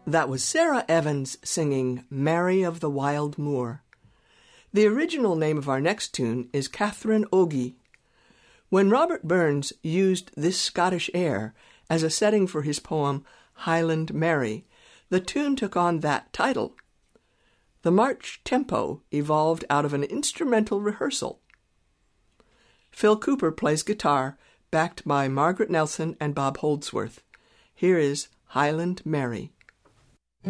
That was Sarah Evans singing Mary of the Wild Moor. The original name of our next tune is Catherine Ogie. When Robert Burns used this Scottish air as a setting for his poem Highland Mary, the tune took on that title. The march tempo evolved out of an instrumental rehearsal. Phil Cooper plays guitar, backed by Margaret Nelson and Bob Holdsworth. Here is Highland Mary.